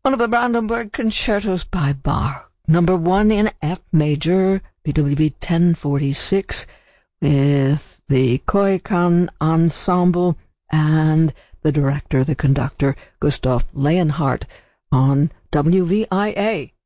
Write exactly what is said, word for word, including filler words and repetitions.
One of the Brandenburg concertos by Bach, number one in F major, B W V ten forty-six, with the Koikan Ensemble and the director, the conductor, Gustav Leonhardt, on W V I A.